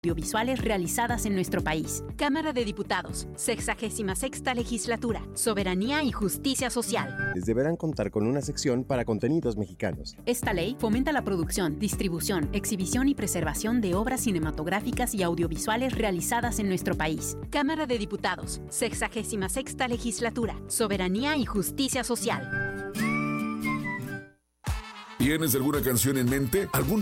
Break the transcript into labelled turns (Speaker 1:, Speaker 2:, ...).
Speaker 1: audiovisuales realizadas en nuestro país. Cámara de Diputados, 66ª Legislatura, Soberanía y Justicia Social.
Speaker 2: Deberán contar con una sección para contenidos mexicanos.
Speaker 1: Esta ley fomenta la producción, distribución, exhibición y preservación de obras cinematográficas y audiovisuales realizadas en nuestro país. Cámara de Diputados, 66ª Legislatura, Soberanía y Justicia Social.
Speaker 3: ¿Tienes alguna canción en mente? ¿Algún